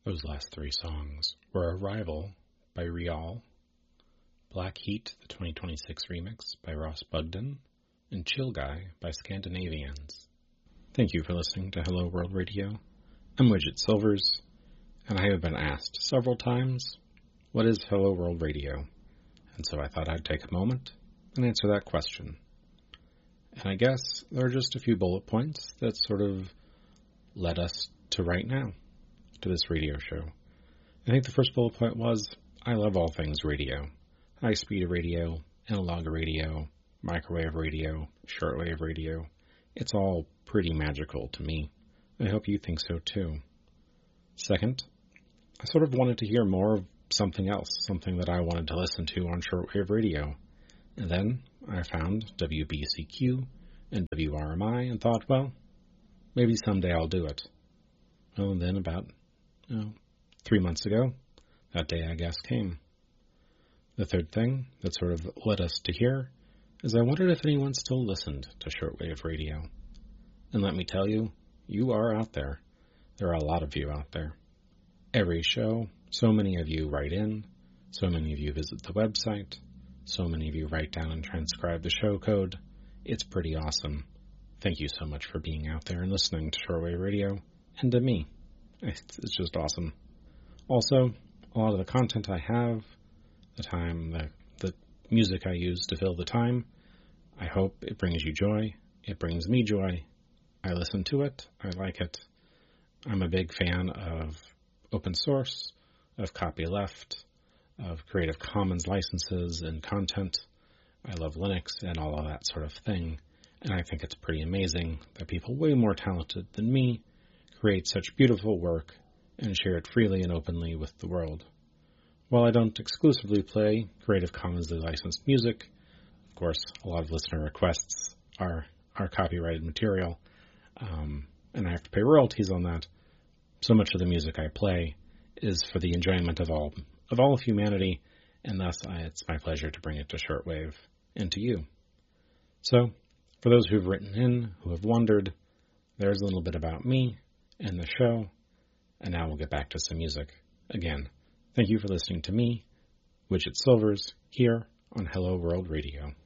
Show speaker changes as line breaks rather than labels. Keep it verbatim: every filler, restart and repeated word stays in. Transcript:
Those last three songs were Arrival by Rial, Black Heat, the twenty twenty-six remix by Ross Bugden, and Chill Guy by Scandinavians. Thank you for listening to Hello World Radio. I'm Widget Silvers, and I have been asked several times, what is Hello World Radio? And so I thought I'd take a moment and answer that question. And I guess there are just a few bullet points that sort of led us to right now, to this radio show. I think the first bullet point was, I love all things radio. High-speed radio, analog radio, microwave radio, shortwave radio. It's all pretty magical to me. I hope you think so too. Second, I sort of wanted to hear more of something else, something that I wanted to listen to on shortwave radio. And then I found W B C Q and W R M I and thought, well, maybe someday I'll do it. Well, and then about you know, three months ago, that day I guess came. The third thing that sort of led us to here is I wondered if anyone still listened to shortwave radio. And let me tell you, you are out there. There are a lot of you out there. Every show, so many of you write in, so many of you visit the website, so many of you write down and transcribe the show code. It's pretty awesome. Thank you so much for being out there and listening to shortwave radio, and to me. It's just awesome. Also, a lot of the content I have, the time, the, the music I use to fill the time, I hope it brings you joy. It brings me joy. I listen to it. I like it. I'm a big fan of open source, of copyleft, of Creative Commons licenses and content. I love Linux and all of that sort of thing. And I think it's pretty amazing that people way more talented than me create such beautiful work and share it freely and openly with the world. While I don't exclusively play Creative Commons licensed music, of course, a lot of listener requests are, are copyrighted material, um, and I have to pay royalties on that. So much of the music I play is for the enjoyment of all of all of humanity, and thus I, it's my pleasure to bring it to shortwave and to you. So, for those who've written in, who have wondered, there's a little bit about me and the show, and now we'll get back to some music. Again, thank you for listening to me, Widget Silvers, here on Hello World Radio.